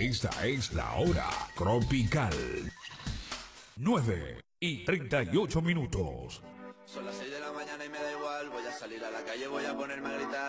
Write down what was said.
Esta es la hora tropical. 9:38. Son las 6 de la mañana y me da igual. Voy a salir a la calle, voy a ponerme a gritar.